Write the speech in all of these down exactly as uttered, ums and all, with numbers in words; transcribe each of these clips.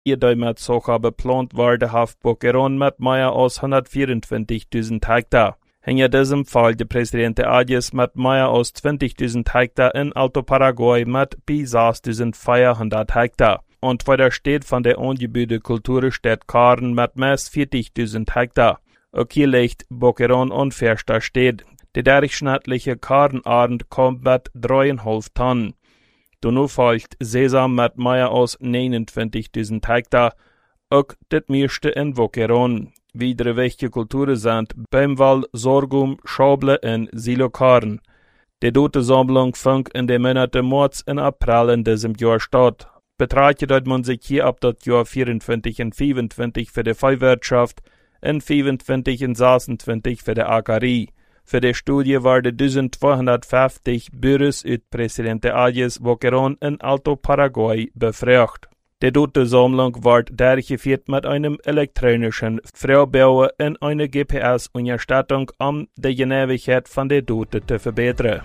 ihr mit socha beplant wurde, haft Boquerón mit mehr als hundertvierundzwanzigtausend Hektar. In diesem Fall der Präsident Ayes mit mehr als zwanzigtausend Hektar in Alto Paraguay mit bis sechstausendvierhundert Hektar. Und weiter steht von der angebührte Kulturstadt Karen mit mehr als vierzigtausend Hektar. Auch hier liegt Boquerón unfairster steht. Der durchschnittliche Karenarend kommt mit dreieinhalb Tonnen. Danach folgt Sesam mit mehr als neunundzwanzigtausend Hektar. Auch das meiste in Boquerón. Weitere wichtige Kulturen sind Bäumwall, Sorghum, Schable und Silokaren. Die Datensammlung fängt in den Monaten März und April in diesem Jahr statt. Betrachtet man sich hier ab das Jahr vierundzwanzig und fünfundzwanzig für die Viehwirtschaft und fünfundzwanzig und sechsundzwanzig für die Ackerie. Für die Studie waren zwölfhundertfünfzig Büros ut Präsident Ayes Boquerón in Alto Paraguay befragt. Die Datensammlung wird durchgeführt mit einem elektronischen Frühbau und einer G P S-Unterstützung, um die Genauigkeit von den Daten zu verbessern.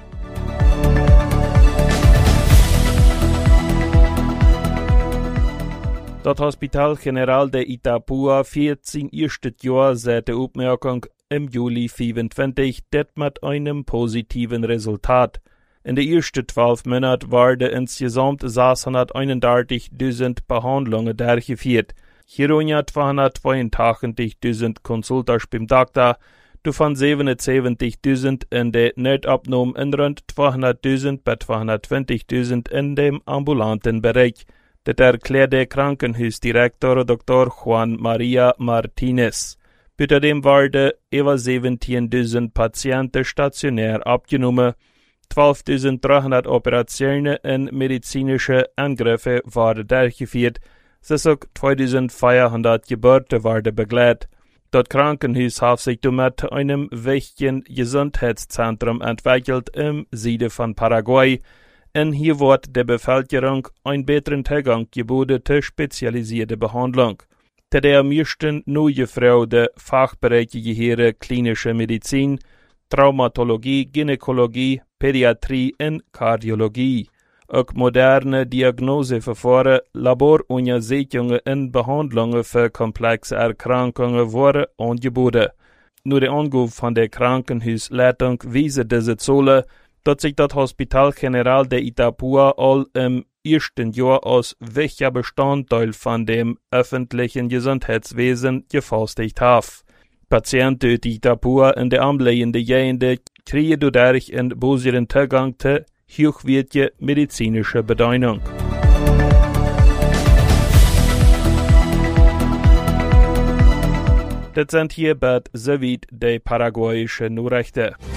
Das Hospital General de Itapúa vierzehn erste Jahr seit der Aufmerkung im Juli fünfundzwanzig, das mit einem positiven Resultat. In den ersten zwölf Monaten waren insgesamt sechshunderteinunddreißigtausend Behandlungen durchgeführt. Hierunter zweihundertzweiundachtzigtausend Konsultas beim Doktor, davon siebenundsiebzigtausend in der Notabnahme und rund zweihunderttausend bis zweihundertzwanzigtausend in dem ambulanten Bereich. Das erklärt der Krankenhausdirektor Doktor Juan Maria Martinez. Außerdem waren über siebzehntausend Patienten stationär abgenommen. zwölftausenddreihundert Operationen und medizinische Angriffe waren durchgeführt, so auch zweitausendvierhundert Geburten waren begleitet. Das Krankenhaus hat sich damit zu einem wichtigen Gesundheitszentrum entwickelt im Süden von Paraguay, und hier wird der Bevölkerung einen besseren Zugang geboten zur spezialisierten Behandlung. Zu der meisten neue Frau der Fachbereiche gehören klinische Medizin, Traumatologie, Gynäkologie, Pädiatrie und Kardiologie. Auch moderne Diagnoseverfahren, Laboruntersuchungen und Behandlungen für komplexe Erkrankungen wurden angeboten. Nur der Angabe von der Krankenhausleitung weisen diese Zahlen, dass sich das Hospital General de Itapúa all im ersten Jahr als wichtiger Bestandteil von dem öffentlichen Gesundheitswesen gefestigt hat. Patienten in Itapúa in der umliegenden Gegend kriegen dadurch einen besseren Zugang zu hochwertiger medizinischer Bedeutung. Das sind hier bald soweit die paraguayischen Nachrichten.